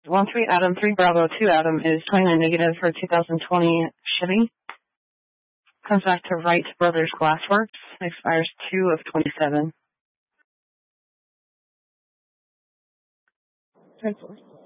13 Adam 3 Bravo 2 Adam is 29 negative for 2020 Chevy. Comes back to Wright Brothers Glassworks. Expires 2/27. 10-4.